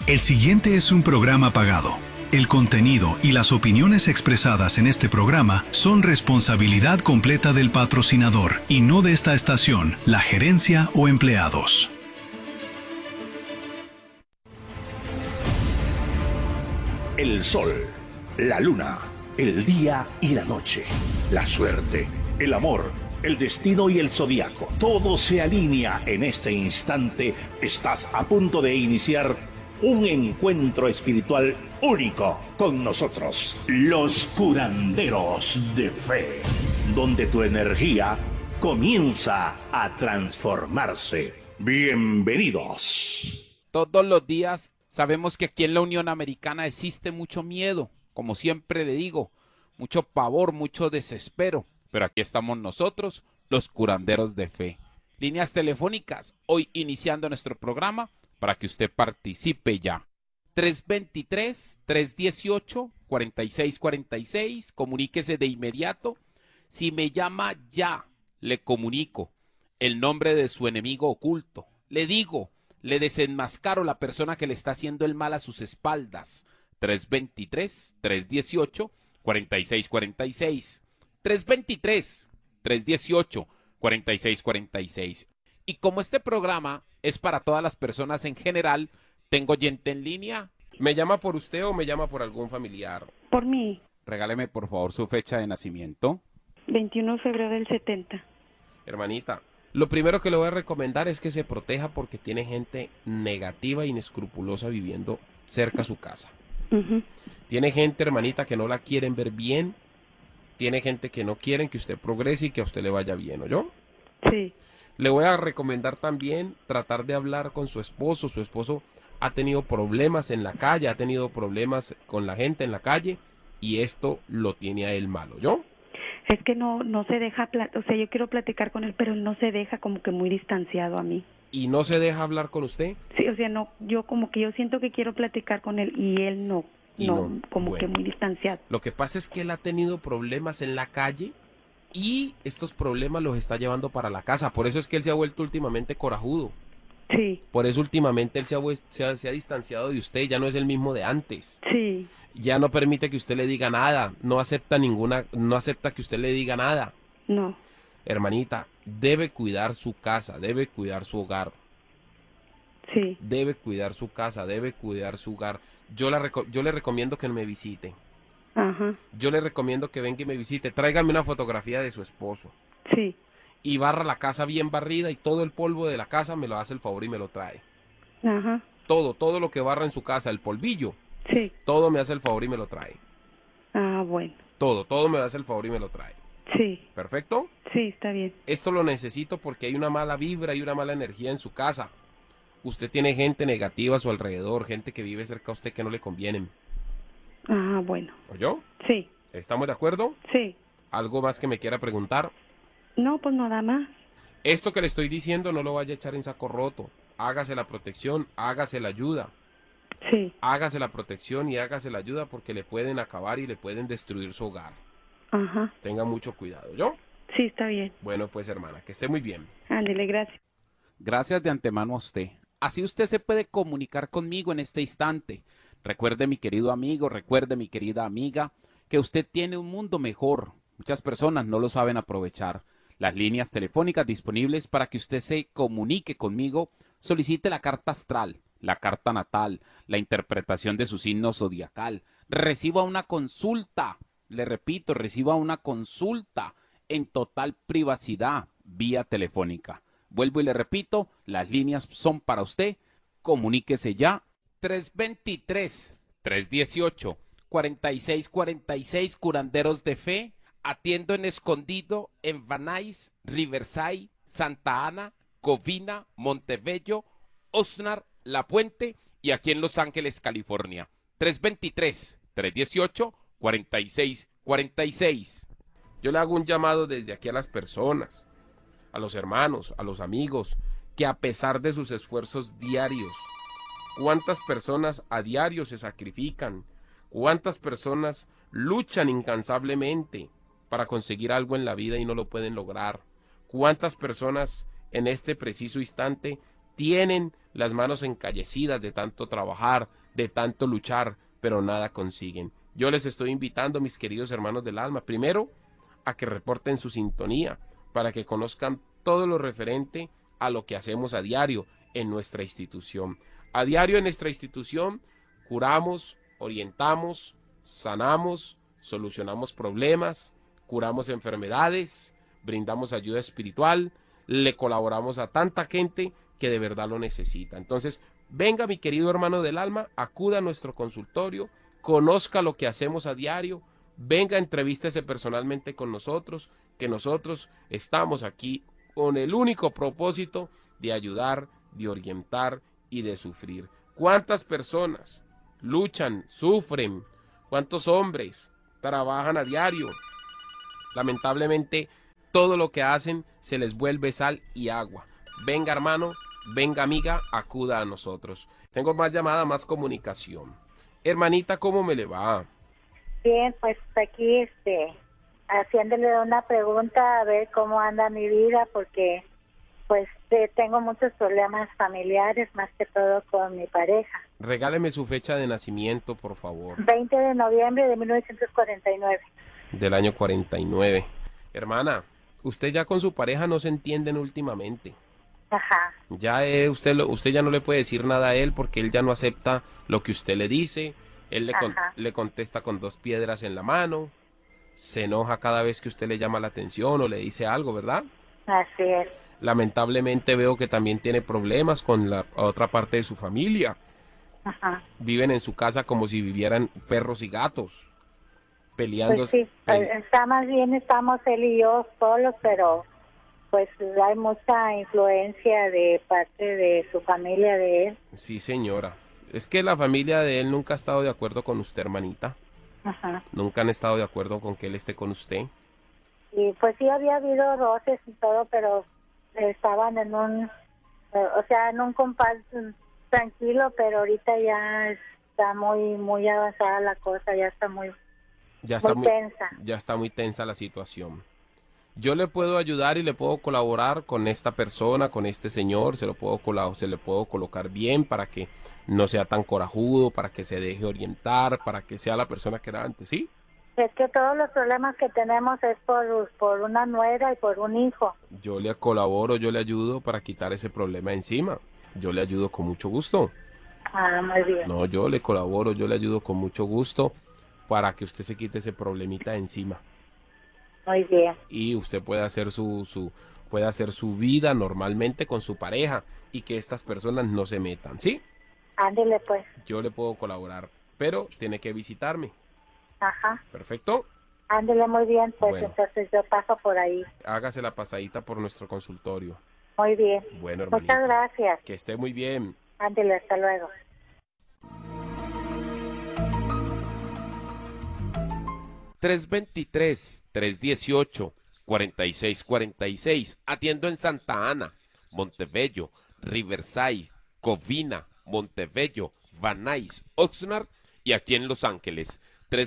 El siguiente es un programa pagado. El contenido y las opiniones expresadas en este programa son responsabilidad completa del patrocinador y no de esta estación, la gerencia o empleados. El sol, la luna, el día y la noche, la suerte, el amor, el destino y el zodiaco. Todo se alinea en este instante. Estás a punto de iniciar un encuentro espiritual único con nosotros, los curanderos de fe, donde tu energía comienza a transformarse. Bienvenidos. Todos los días sabemos que aquí en la Unión Americana existe mucho miedo, como siempre le digo, mucho pavor, mucho desespero, pero aquí estamos nosotros, los curanderos de fe. Líneas telefónicas, hoy iniciando nuestro programa, para que usted participe ya. 323-318-4646, comuníquese de inmediato. Si me llama ya, le comunico el nombre de su enemigo oculto. Le digo, le desenmascaro la persona que le está haciendo el mal a sus espaldas. 323-318-4646. 323-318-4646. Y como este programa es para todas las personas en general, tengo gente en línea. ¿Me llama por usted o me llama por algún familiar? Por mí. Regáleme por favor su fecha de nacimiento. 21 de febrero del 70. Hermanita, lo primero que le voy a recomendar es que se proteja porque tiene gente negativa e inescrupulosa viviendo cerca a su casa. Tiene gente, hermanita, que no la quieren ver bien. Tiene gente que no quieren que usted progrese y que a usted le vaya bien, ¿oyó? Sí. Le voy a recomendar también tratar de hablar con su esposo. Su esposo ha tenido problemas en la calle, ha tenido problemas con la gente en la calle y esto lo tiene a él malo, ¿yo? Es que no se deja, o sea, yo quiero platicar con él, pero él no se deja, como que muy distanciado a mí. ¿Y no se deja hablar con usted? Sí, o sea, no, yo como que yo siento que quiero platicar con él y él no, como bueno, que muy distanciado. Lo que pasa es que él ha tenido problemas en la calle y estos problemas los está llevando para la casa. Por eso es que él se ha vuelto últimamente corajudo. Sí. Por eso últimamente él se ha distanciado de usted, ya no es el mismo de antes. Sí. Ya no permite que usted le diga nada, no acepta que usted le diga nada. No. Hermanita, debe cuidar su casa, debe cuidar su hogar. Sí. Debe cuidar su casa, debe cuidar su hogar. Yo le recomiendo que me visite. Ajá. Yo le recomiendo que venga y me visite. Tráigame una fotografía de su esposo. Sí. Y barra la casa bien barrida y todo el polvo de la casa me lo hace el favor y me lo trae. Ajá. Todo lo que barra en su casa, el polvillo. Sí. Todo me hace el favor y me lo trae. Ah, bueno. Todo me hace el favor y me lo trae. Sí. ¿Perfecto? Sí, está bien. Esto lo necesito porque hay una mala vibra y una mala energía en su casa. Usted tiene gente negativa a su alrededor, gente que vive cerca a usted que no le convienen. Ah, bueno. ¿Oyó? Sí. ¿Estamos de acuerdo? Sí. ¿Algo más que me quiera preguntar? No, pues nada más. Esto que le estoy diciendo no lo vaya a echar en saco roto. Hágase la protección, hágase la ayuda. Sí. Hágase la protección y hágase la ayuda porque le pueden acabar y le pueden destruir su hogar. Ajá. Tenga mucho cuidado, ¿yo? Sí, está bien. Bueno, pues hermana, que esté muy bien. Ándele, gracias. Gracias de antemano a usted. Así usted se puede comunicar conmigo en este instante. Recuerde, mi querido amigo, recuerde, mi querida amiga, que usted tiene un mundo mejor. Muchas personas no lo saben aprovechar. Las líneas telefónicas disponibles para que usted se comunique conmigo, solicite la carta astral, la carta natal, la interpretación de su signo zodiacal, reciba una consulta, le repito, reciba una consulta en total privacidad vía telefónica. Vuelvo y le repito, las líneas son para usted, comuníquese ya, 323-318-4646, curanderos de fe. Atiendo en Escondido, en Van Nuys, Riverside, Santa Ana, Covina, Montebello, Oxnard, La Puente y aquí en Los Ángeles, California. 323-318-4646. Yo le hago un llamado desde aquí a las personas, a los hermanos, a los amigos, que a pesar de sus esfuerzos diarios, ¿cuántas personas a diario se sacrifican? ¿Cuántas personas luchan incansablemente para conseguir algo en la vida y no lo pueden lograr? ¿Cuántas personas en este preciso instante tienen las manos encallecidas de tanto trabajar, de tanto luchar, pero nada consiguen. Yo les estoy invitando, mis queridos hermanos del alma, primero a que reporten su sintonía, para que conozcan todo lo referente a lo que hacemos a diario en nuestra institución. A diario en nuestra institución curamos, orientamos, sanamos, solucionamos problemas, curamos enfermedades, brindamos ayuda espiritual, le colaboramos a tanta gente que de verdad lo necesita. Entonces, venga mi querido hermano del alma, acuda a nuestro consultorio, conozca lo que hacemos a diario, venga, entrevístese personalmente con nosotros, que nosotros estamos aquí con el único propósito de ayudar, de orientar y de sufrir. ¿Cuántas personas luchan, sufren? ¿Cuántos hombres trabajan a diario? Lamentablemente, todo lo que hacen se les vuelve sal y agua. Venga, hermano, venga, amiga, acuda a nosotros. Tengo más llamada, más comunicación. Hermanita, ¿cómo me le va? Bien, pues aquí haciéndole una pregunta a ver cómo anda mi vida, porque pues tengo muchos problemas familiares, más que todo con mi pareja. Regáleme su fecha de nacimiento, por favor. 20 de noviembre de 1949. Del año 49. Hermana, usted ya con su pareja no se entienden últimamente. Ajá. Ya usted ya no le puede decir nada a él porque él ya no acepta lo que usted le dice. Él le contesta con 2 piedras en la mano. Se enoja cada vez que usted le llama la atención o le dice algo, ¿verdad? Así es. Lamentablemente veo que también tiene problemas con la otra parte de su familia. Ajá. Viven en su casa como si vivieran perros y gatos, peleando. Pues sí, más bien estamos él y yo solos, pero pues hay mucha influencia de parte de su familia de él. Sí, señora. Es que la familia de él nunca ha estado de acuerdo con usted, hermanita. Ajá. Nunca han estado de acuerdo con que él esté con usted. Y pues sí había habido roces y todo, pero estaban en un compás tranquilo, pero ahorita ya está muy avanzada la cosa, ya está muy tensa. Ya está muy tensa la situación. Yo le puedo ayudar y le puedo colaborar con esta persona, con este señor, se le puedo colocar bien para que no sea tan corajudo, para que se deje orientar, para que sea la persona que era antes, ¿sí? Es que todos los problemas que tenemos es por una nuera y por un hijo. Yo le colaboro, yo le ayudo para quitar ese problema encima. Yo le ayudo con mucho gusto. Ah, muy bien. No, yo le colaboro, yo le ayudo con mucho gusto para que usted se quite ese problemita encima. Muy bien. Y usted puede hacer puede hacer su vida normalmente con su pareja y que estas personas no se metan, ¿sí? Ándele pues. Yo le puedo colaborar, pero tiene que visitarme. Ajá. Perfecto. Ándele muy bien, pues Bueno. Entonces yo paso por ahí. Hágase la pasadita por nuestro consultorio. Muy bien. Bueno, hermanito. Muchas gracias. Que esté muy bien. Ándele, hasta luego. ...323-318-4646... Atiendo en Santa Ana, Montebello, Riverside, Covina, Montebello, Van Nuys, Oxnard y aquí en Los Ángeles.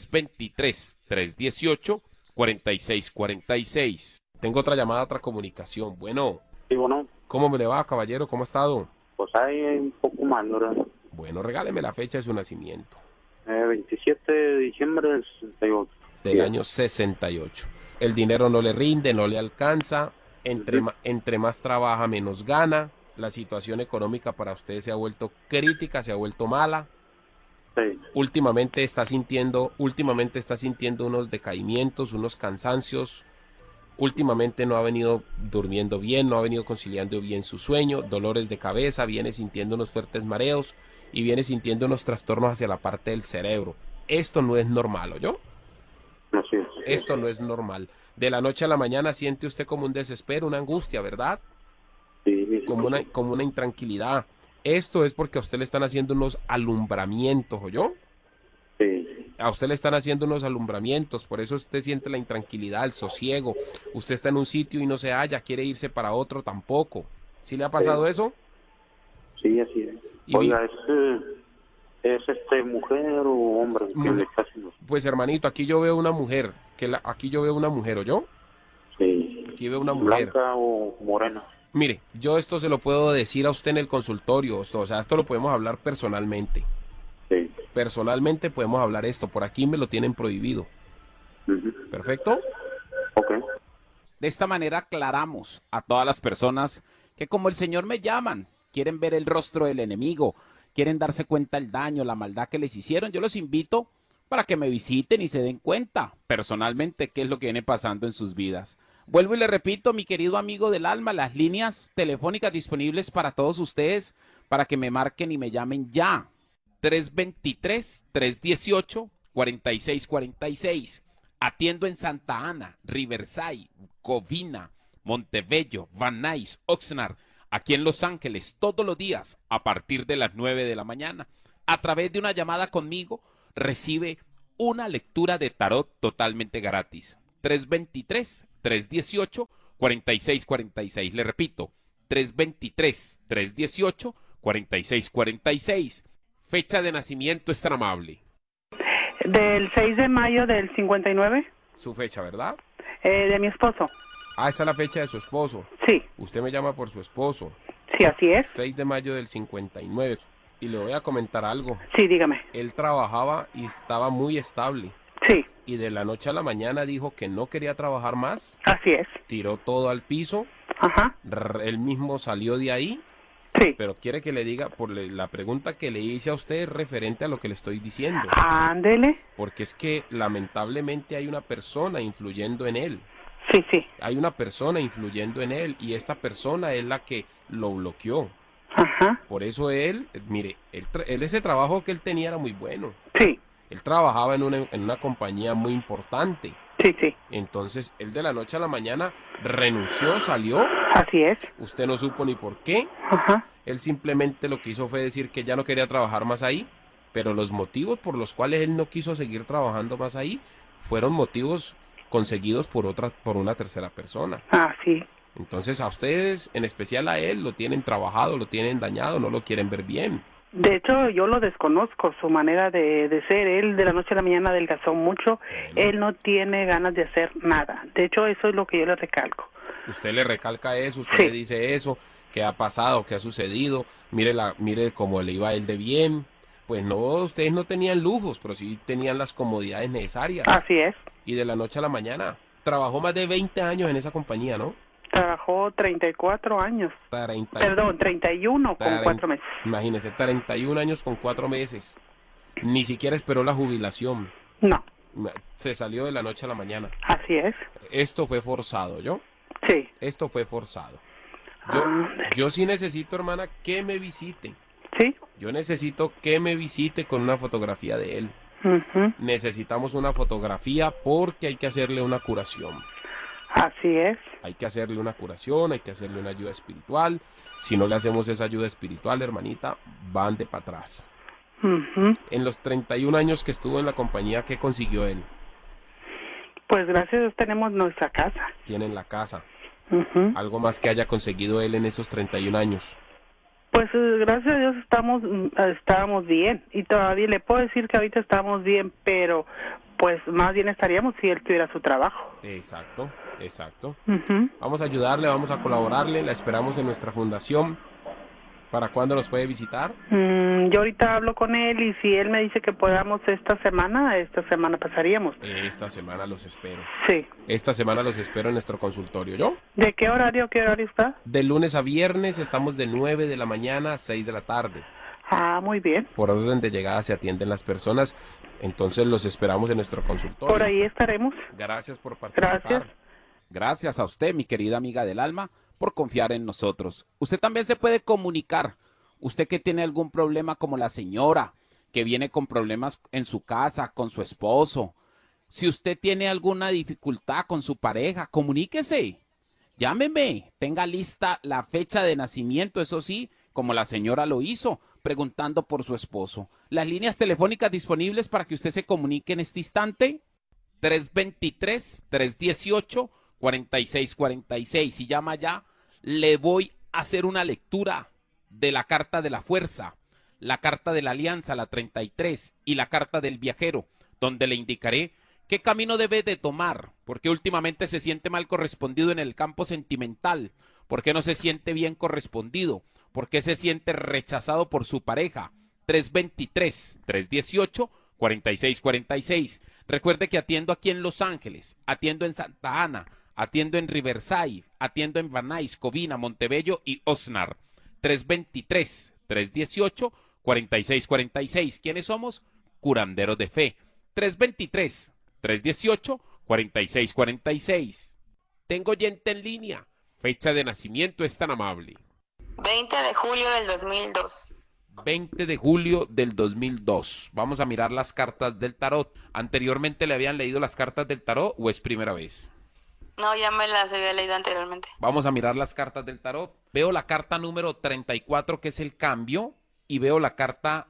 323-318-4646. Tengo otra llamada, otra comunicación. Bueno. Sí, bueno. ¿Cómo me le va, caballero? ¿Cómo ha estado? Pues hay un poco mal, ¿verdad? Bueno, regáleme la fecha de su nacimiento. 27 de diciembre del 68. Del año 68. El dinero no le rinde, no le alcanza. Entre más trabaja, menos gana. La situación económica para usted se ha vuelto crítica, se ha vuelto mala. Sí. Últimamente está sintiendo unos decaimientos, unos cansancios. Últimamente no ha venido durmiendo bien, no ha venido conciliando bien su sueño, dolores de cabeza, viene sintiendo unos fuertes mareos y viene sintiendo unos trastornos hacia la parte del cerebro. Esto no es normal, ¿oyó? Así es. Esto no es normal. De la noche a la mañana siente usted como un desespero, una angustia, ¿verdad? Sí. Como una intranquilidad. Esto es porque a usted le están haciendo unos alumbramientos, ¿oyó? Sí. A usted le están haciendo unos alumbramientos, por eso usted siente la intranquilidad, el sosiego. Usted está en un sitio y no se halla, quiere irse para otro tampoco. ¿Sí le ha pasado eso? Sí, así es. Y Oiga, ¿es mujer o hombre? ¿Qué le está haciendo? Pues hermanito, aquí yo veo una mujer, ¿oyó? Sí. Aquí veo una mujer. ¿Blanca o morena? Mire, yo esto se lo puedo decir a usted en el consultorio, o sea, esto lo podemos hablar personalmente. Sí. Personalmente podemos hablar esto, por aquí me lo tienen prohibido. ¿Perfecto? Ok. De esta manera aclaramos a todas las personas que como el Señor me llaman, quieren ver el rostro del enemigo, quieren darse cuenta del daño, la maldad que les hicieron. Yo los invito para que me visiten y se den cuenta personalmente qué es lo que viene pasando en sus vidas. Vuelvo y le repito, mi querido amigo del alma, las líneas telefónicas disponibles para todos ustedes, para que me marquen y me llamen ya. 323-318-4646. Atiendo en Santa Ana, Riverside, Covina, Montebello, Van Nuys, Oxnard, aquí en Los Ángeles, todos los días a partir de las 9 de la mañana. A través de una llamada conmigo, recibe una lectura de tarot totalmente gratis. 323-318-4646. Le repito, 323-318-4646. Fecha de nacimiento es tan amable. Del 6 de mayo del 59, Su fecha, ¿verdad? de mi esposo. Ah, esa es la fecha de su esposo. Sí, Usted me llama por su esposo. sí, así es. 6 de mayo del 59. Y le voy a comentar algo. Sí, dígame. Él trabajaba y estaba muy estable. Sí, Y de la noche a la mañana dijo que no quería trabajar más. así es. Tiró todo al piso. Ajá, Él mismo salió de ahí. sí. Pero quiere que le diga, la pregunta que le hice a usted es referente a lo que le estoy diciendo. Ándele. Porque es que lamentablemente hay una persona influyendo en él. Sí, sí. Hay una persona influyendo en él y esta persona es la que lo bloqueó. Ajá, Por eso él, mire, ese trabajo que él tenía era muy bueno. sí, Él trabajaba en una compañía muy importante. sí, sí. Entonces, él de la noche a la mañana renunció, salió. Así es. Usted no supo ni por qué. Ajá, Él simplemente lo que hizo fue decir que ya no quería trabajar más ahí. Pero los motivos por los cuales él no quiso seguir trabajando más ahí fueron motivos conseguidos por una tercera persona. ah, sí. Entonces, a ustedes, en especial a él, lo tienen trabajado, lo tienen dañado, no lo quieren ver bien. De hecho, yo lo desconozco, su manera de ser. Él de la noche a la mañana adelgazó mucho. Él no tiene ganas de hacer nada. De hecho, eso es lo que yo le recalco. Usted le recalca eso, usted Sí. le dice eso, qué ha pasado, qué ha sucedido, mire cómo le iba a él de bien. Pues no, ustedes no tenían lujos, pero sí tenían las comodidades necesarias. Así es. Y de la noche a la mañana, trabajó más de 20 años en esa compañía, ¿no? Trabajó 34 años. 30, Perdón, 31 con 4 meses. Imagínese, 31 años con 4 meses. Ni siquiera esperó la jubilación. No, Se salió de la noche a la mañana. así es. Esto fue forzado, ¿yo? Sí. Esto fue forzado. Ah, Yo sí necesito, hermana, que me visite. sí. Yo necesito que me visite con una fotografía de él. Ujú, Necesitamos una fotografía porque hay que hacerle una curación. así es. Hay que hacerle una curación, hay que hacerle una ayuda espiritual. Si no le hacemos esa ayuda espiritual, hermanita, van de para atrás. Ujú. En los 31 años que estuvo en la compañía, ¿qué consiguió él? Pues gracias a Dios tenemos nuestra casa. Tienen la casa. Ujú. Algo más que haya conseguido él en esos 31 años. Pues gracias a Dios estábamos bien. Y todavía le puedo decir que ahorita estamos bien, pero pues más bien estaríamos si él tuviera su trabajo. Exacto, exacto. Ujú. Vamos a ayudarle, vamos a colaborarle, la esperamos en nuestra fundación. ¿Para cuándo nos puede visitar? Yo ahorita hablo con él y si él me dice que podamos esta semana pasaríamos. Esta semana los espero. Sí. Esta semana los espero en nuestro consultorio, ¿yo? ¿De qué horario está? De lunes a viernes estamos de 9 de la mañana a 6 de la tarde. Ah, muy bien. Por orden de llegada se atienden las personas, entonces los esperamos en nuestro consultorio. Por ahí estaremos. Gracias por participar. Gracias. Gracias a usted, mi querida amiga del alma, por confiar en nosotros. Usted también se puede comunicar. Usted que tiene algún problema como la señora, que viene con problemas en su casa, con su esposo. Si usted tiene alguna dificultad con su pareja, comuníquese. Llámeme, tenga lista la fecha de nacimiento, eso sí, como la señora lo hizo, preguntando por su esposo. Las líneas telefónicas disponibles para que usted se comunique en este instante, 323-318-4646. Si llama ya, le voy a hacer una lectura de la carta de la fuerza, la carta de la alianza, la 33, y la carta del viajero, donde le indicaré qué camino debe de tomar, porque últimamente se siente mal correspondido en el campo sentimental, ¿Por qué no se siente bien correspondido? ¿Por qué se siente rechazado por su pareja? 323-318-4646. Recuerde que atiendo aquí en Los Ángeles, atiendo en Santa Ana, atiendo en Riverside, atiendo en Van Nuys, Covina, Montebello y Oxnard. 323-318-4646. ¿Quiénes somos? Curanderos de Fe. 323-318-4646. Tengo oyente en línea. Fecha de nacimiento es tan amable. 20 de julio del 2002. 20 de julio del 2002. Vamos a mirar las cartas del tarot. ¿Anteriormente le habían leído las cartas del tarot o es primera vez? No, ya me las había leído anteriormente. Vamos a mirar las cartas del tarot. Veo la carta número 34, que es el cambio, y veo la carta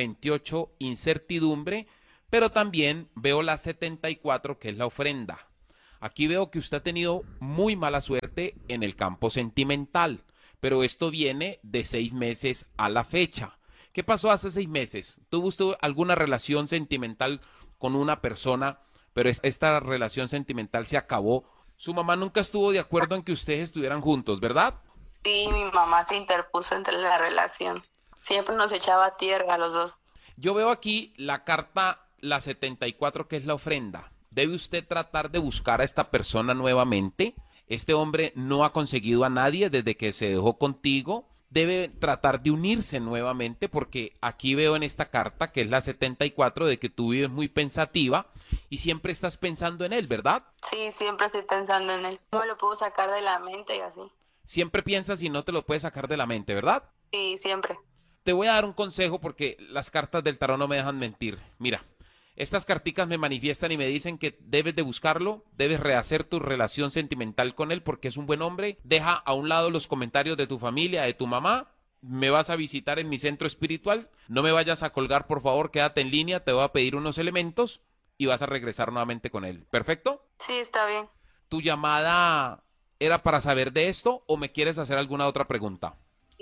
28, incertidumbre, pero también veo la 74, que es la ofrenda. Aquí veo que usted ha tenido muy mala suerte en el campo sentimental, pero esto viene de 6 meses a la fecha. ¿Qué pasó hace 6 meses? ¿Tuvo usted alguna relación sentimental con una persona, pero esta relación sentimental se acabó? Su mamá nunca estuvo de acuerdo en que ustedes estuvieran juntos, ¿verdad? Sí, mi mamá se interpuso entre la relación. Siempre nos echaba tierra a los dos. Yo veo aquí la carta, la 74, que es la ofrenda. ¿Debe usted tratar de buscar a esta persona nuevamente? Este hombre no ha conseguido a nadie desde que se dejó contigo. Debe tratar de unirse nuevamente, porque aquí veo en esta carta, que es la 74, de que tú vives muy pensativa y siempre estás pensando en él, ¿verdad? Sí, siempre estoy pensando en él. No me lo puedo sacar de la mente y así. Siempre piensas y no te lo puedes sacar de la mente, ¿verdad? Sí, siempre. Te voy a dar un consejo porque las cartas del tarot no me dejan mentir. Mira, estas carticas me manifiestan y me dicen que debes de buscarlo, debes rehacer tu relación sentimental con él porque es un buen hombre. Deja a un lado los comentarios de tu familia, de tu mamá. Me vas a visitar en mi centro espiritual. No me vayas a colgar, por favor, quédate en línea. Te voy a pedir unos elementos y vas a regresar nuevamente con él. ¿Perfecto? Sí, está bien. ¿Tu llamada era para saber de esto o me quieres hacer alguna otra pregunta?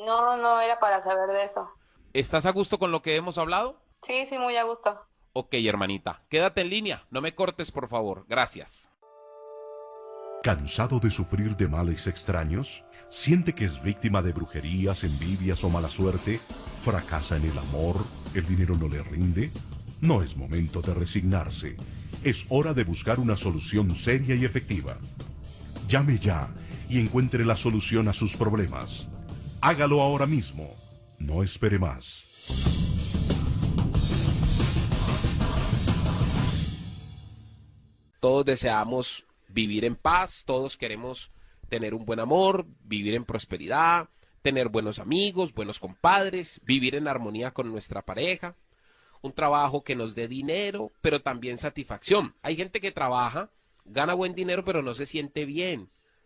No era para saber de eso. ¿Estás a gusto con lo que hemos hablado? Sí, muy a gusto. Ok, hermanita, quédate en línea, no me cortes, por favor. Gracias. ¿Cansado de sufrir de males extraños? ¿Siente que es víctima de brujerías, envidias o mala suerte? ¿Fracasa en el amor? ¿El dinero no le rinde? No es momento de resignarse. Es hora de buscar una solución seria y efectiva. Llame ya y encuentre la solución a sus problemas. Hágalo ahora mismo. No espere más. Todos deseamos vivir en paz, todos queremos tener un buen amor, vivir en prosperidad, tener buenos amigos, buenos compadres, vivir en armonía con nuestra pareja, un trabajo que nos dé dinero, pero también satisfacción. Hay gente que trabaja, gana buen dinero, pero no se siente bien,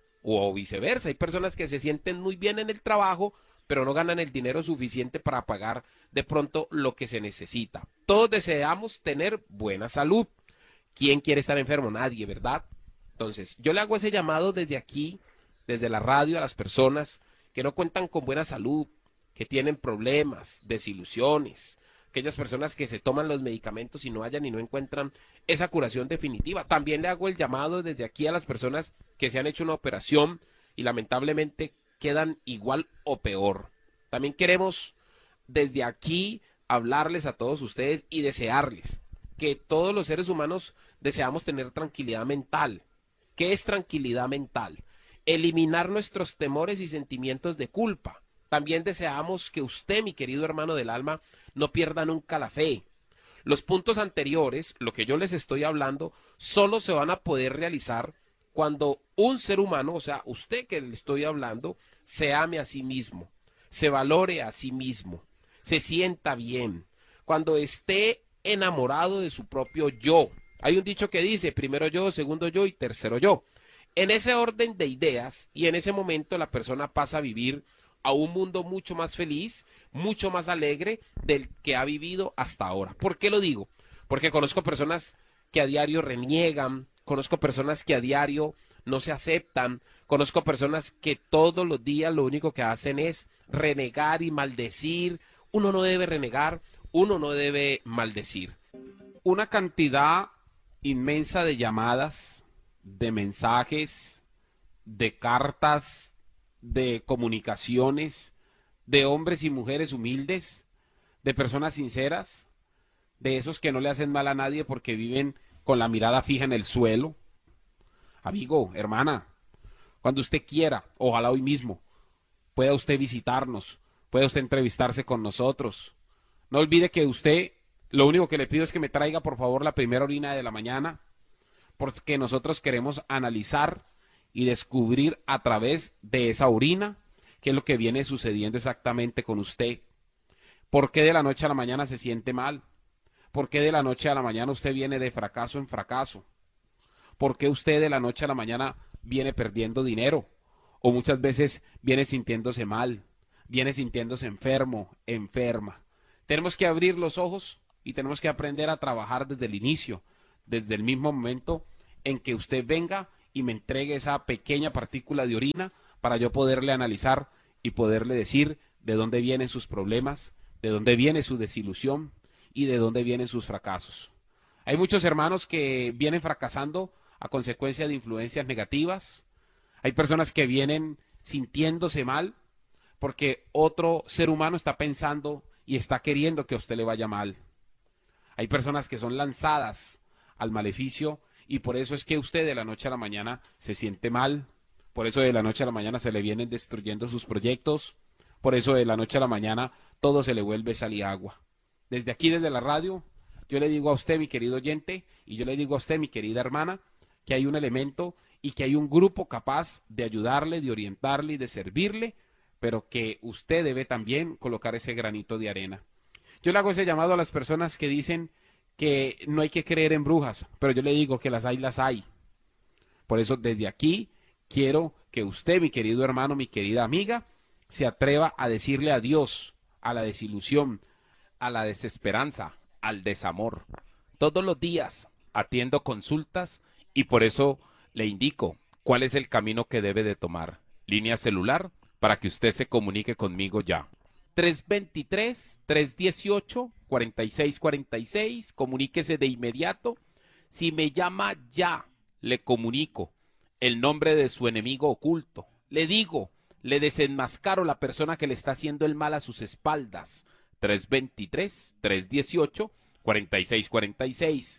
o viceversa. Hay personas que se sienten muy bien en el trabajo, pero no ganan el dinero suficiente para pagar de pronto lo que se necesita. Todos deseamos tener buena salud. ¿Quién quiere estar enfermo? Nadie, ¿verdad? Entonces, yo le hago ese llamado desde aquí, desde la radio, a las personas que no cuentan con buena salud, que tienen problemas, desilusiones, aquellas personas que se toman los medicamentos y no hallan y no encuentran esa curación definitiva. También le hago el llamado desde aquí a las personas que se han hecho una operación y lamentablemente quedan igual o peor. También queremos desde aquí hablarles a todos ustedes y desearles que todos los seres humanos deseamos tener tranquilidad mental. ¿Qué es tranquilidad mental? Eliminar nuestros temores y sentimientos de culpa. También deseamos que usted, mi querido hermano del alma, no pierda nunca la fe. Los puntos anteriores, lo que yo les estoy hablando, solo se van a poder realizar cuando un ser humano, o sea, usted que le estoy hablando, se ame a sí mismo, se valore a sí mismo, se sienta bien, cuando esté enamorado de su propio yo. Hay un dicho que dice, primero yo, segundo yo y tercero yo. En ese orden de ideas y en ese momento la persona pasa a vivir a un mundo mucho más feliz, mucho más alegre del que ha vivido hasta ahora. ¿Por qué lo digo? Porque conozco personas que a diario reniegan, conozco personas que a diario no se aceptan, conozco personas que todos los días lo único que hacen es renegar y maldecir. Uno no debe renegar, uno no debe maldecir. Una cantidad inmensa de llamadas, de mensajes, de cartas, de comunicaciones, de hombres y mujeres humildes, de personas sinceras, de esos que no le hacen mal a nadie porque viven con la mirada fija en el suelo. Amigo, hermana, cuando usted quiera, ojalá hoy mismo, pueda usted visitarnos, pueda usted entrevistarse con nosotros. No olvide que usted, lo único que le pido es que me traiga por favor la primera orina de la mañana, porque nosotros queremos analizar y descubrir a través de esa orina qué es lo que viene sucediendo exactamente con usted. ¿Por qué de la noche a la mañana se siente mal? ¿Por qué de la noche a la mañana usted viene de fracaso en fracaso? ¿Por qué usted de la noche a la mañana viene perdiendo dinero? O muchas veces viene sintiéndose mal, viene sintiéndose enfermo, enferma. Tenemos que abrir los ojos y tenemos que aprender a trabajar desde el inicio, desde el mismo momento en que usted venga y me entregue esa pequeña partícula de orina para yo poderle analizar y poderle decir de dónde vienen sus problemas, de dónde viene su desilusión y de dónde vienen sus fracasos. Hay muchos hermanos que vienen fracasando a consecuencia de influencias negativas. Hay personas que vienen sintiéndose mal porque otro ser humano está pensando y está queriendo que a usted le vaya mal. Hay personas que son lanzadas al maleficio y por eso es que usted de la noche a la mañana se siente mal, por eso de la noche a la mañana se le vienen destruyendo sus proyectos, por eso de la noche a la mañana todo se le vuelve sal y agua. Desde aquí, desde la radio, yo le digo a usted, mi querido oyente, y yo le digo a usted, mi querida hermana, que hay un elemento y que hay un grupo capaz de ayudarle, de orientarle y de servirle, pero que usted debe también colocar ese granito de arena. Yo le hago ese llamado a las personas que dicen que no hay que creer en brujas, pero yo le digo que las hay, las hay. Por eso desde aquí quiero que usted, mi querido hermano, mi querida amiga, se atreva a decirle adiós a la desilusión, a la desesperanza, al desamor. Todos los días atiendo consultas y por eso le indico cuál es el camino que debe de tomar. Línea celular para que usted se comunique conmigo ya. 323-318-4646, comuníquese de inmediato. Si me llama ya, le comunico el nombre de su enemigo oculto. Le digo, le desenmascaro la persona que le está haciendo el mal a sus espaldas. 323-318-4646.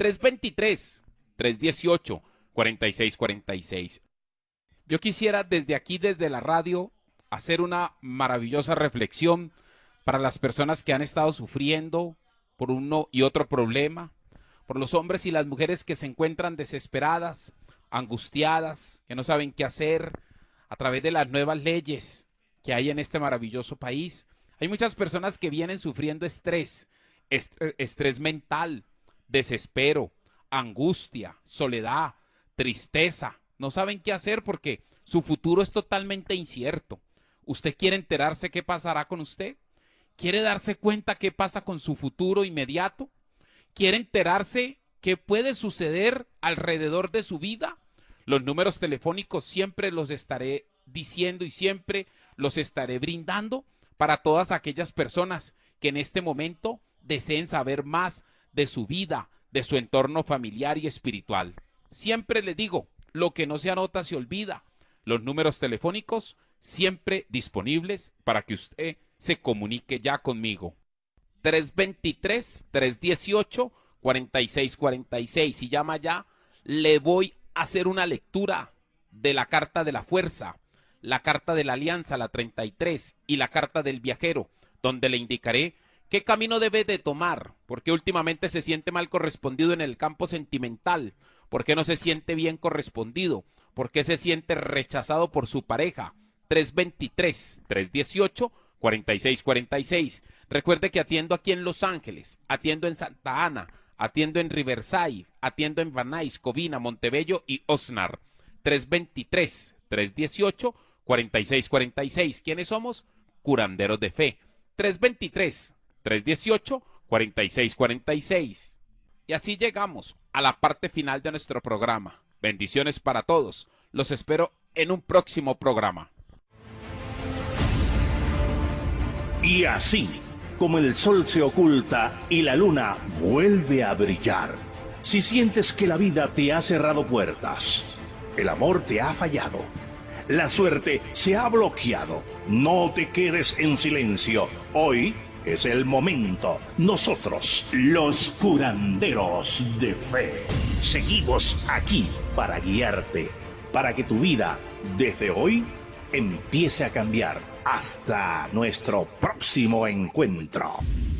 323-318-4646. Yo quisiera desde aquí, desde la radio, hacer una maravillosa reflexión para las personas que han estado sufriendo por uno y otro problema, por los hombres y las mujeres que se encuentran desesperadas, angustiadas, que no saben qué hacer a través de las nuevas leyes que hay en este maravilloso país. Hay muchas personas que vienen sufriendo estrés mental, desespero, angustia, soledad, tristeza. No saben qué hacer porque su futuro es totalmente incierto. ¿Usted quiere enterarse qué pasará con usted? ¿Quiere darse cuenta qué pasa con su futuro inmediato? ¿Quiere enterarse qué puede suceder alrededor de su vida? Los números telefónicos siempre los estaré diciendo y siempre los estaré brindando para todas aquellas personas que en este momento deseen saber más de su vida, de su entorno familiar y espiritual. Siempre les digo, lo que no se anota se olvida. Los números telefónicos siempre disponibles para que usted se comunique ya conmigo. 323-318-4646. Si llama ya, le voy a hacer una lectura de la carta de la fuerza, la carta de la alianza, la 33, y la carta del viajero, donde le indicaré qué camino debe de tomar, porque últimamente se siente mal correspondido en el campo sentimental, porque no se siente bien correspondido, porque se siente rechazado por su pareja. 323-318-4646. Recuerde que atiendo aquí en Los Ángeles, atiendo en Santa Ana, atiendo en Riverside, atiendo en Van Nuys, Covina, Montebello y Oxnard. 323-318-4646. ¿Quiénes somos? Curanderos de fe. 323-318-4646. Y así llegamos a la parte final de nuestro programa. Bendiciones para todos. Los espero en un próximo programa. Y así, como el sol se oculta y la luna vuelve a brillar, si sientes que la vida te ha cerrado puertas, el amor te ha fallado, La suerte se ha bloqueado. No te quedes en silencio. Hoy es el momento. Nosotros, los curanderos de fe, seguimos aquí para guiarte, para que tu vida, desde hoy, empiece a cambiar. Hasta nuestro próximo encuentro.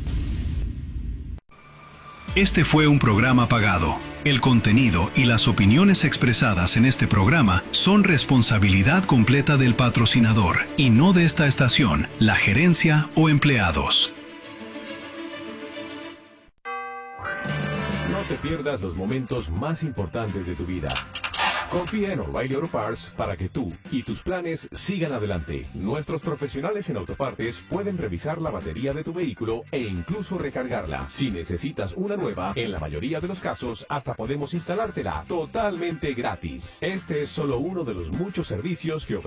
Este fue un programa pagado. El contenido y las opiniones expresadas en este programa son responsabilidad completa del patrocinador y no de esta estación, la gerencia o empleados. No te pierdas los momentos más importantes de tu vida. Confía en O'Reilly Auto Parts para que tú y tus planes sigan adelante. Nuestros profesionales en autopartes pueden revisar la batería de tu vehículo e incluso recargarla. Si necesitas una nueva, en la mayoría de los casos hasta podemos instalártela totalmente gratis. Este es solo uno de los muchos servicios que ofrecemos.